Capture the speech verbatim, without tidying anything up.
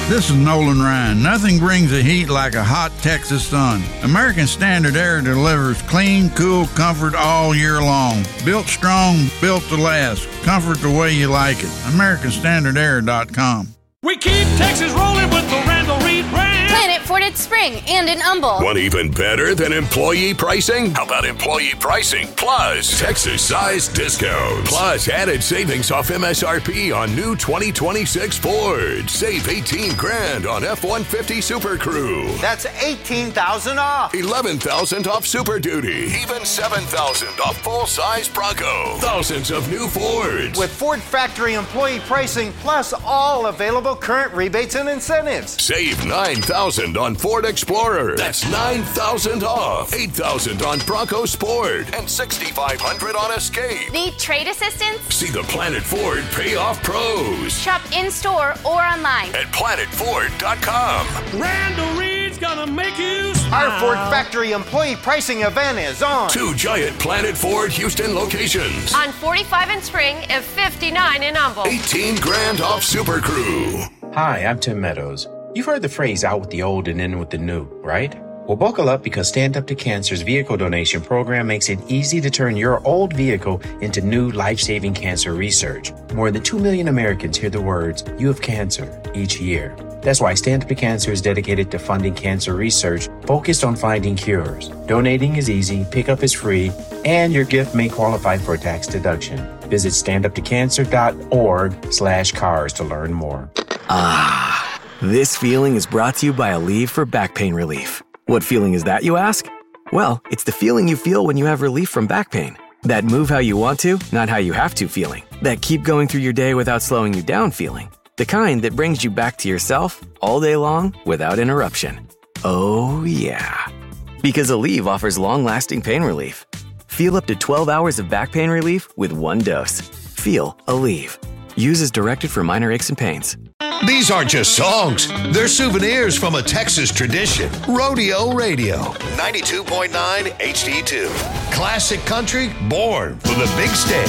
This is Nolan Ryan. Nothing brings the heat like a hot Texas sun. American Standard Air delivers clean, cool comfort all year long. Built strong, built to last. Comfort the way you like it. American Standard Air dot com. We keep Texas rolling with the Randall Reed brand. Planet Ford at Spring and in Humble. Want even better than employee pricing? How about employee pricing plus Texas-sized discounts? Plus added savings off M S R P on new twenty twenty-six Ford. Save eighteen grand on F one fifty Super Crew. That's eighteen thousand off. eleven thousand off Super Duty. Even seven thousand off full-size Bronco. Thousands of new Fords. With Ford factory employee pricing plus all available current rebates and incentives. Save nine thousand on Ford Explorer. That's nine thousand off. eight thousand on Bronco Sport. And sixty-five hundred on Escape. Need trade assistance? See the Planet Ford Payoff Pros. Shop in-store or online at planet ford dot com. Randall Reed's gonna make you smile. Our Ford factory employee pricing event is on. Two giant Planet Ford Houston locations. On forty-five in Spring and fifty-nine in Humble. eighteen grand off Super Crew. Hi, I'm Tim Meadows. You've heard the phrase out with the old and in with the new, right? Well, buckle up because Stand Up to Cancer's vehicle donation program makes it easy to turn your old vehicle into new life-saving cancer research. More than two million Americans hear the words, "You have cancer," each year. That's why Stand Up to Cancer is dedicated to funding cancer research focused on finding cures. Donating is easy, pickup is free, and your gift may qualify for a tax deduction. Visit standuptocancer.org slash cars to learn more. Ah, this feeling is brought to you by Aleve for back pain relief. What feeling is that, you ask? Well, it's the feeling you feel when you have relief from back pain. That move how you want to, not how you have to feeling. That keep going through your day without slowing you down feeling. The kind that brings you back to yourself all day long without interruption. Oh, yeah. Because Aleve offers long-lasting pain relief. Feel up to twelve hours of back pain relief with one dose. Feel Aleve. Use as directed for minor aches and pains. These aren't just songs. They're souvenirs from a Texas tradition. Rodeo Radio. ninety-two point nine H D two. Classic country born for the big stage.